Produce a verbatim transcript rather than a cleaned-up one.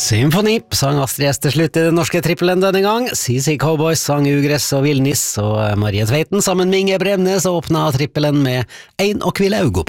Symfoni sang Astrid S til slutt i den norske trippelen denne gang. C C Cowboys sang Ugress og Villnis, og Marie Tveiten sammen med Inge Bremnes åpna trippelen med Ein og kvile augo på.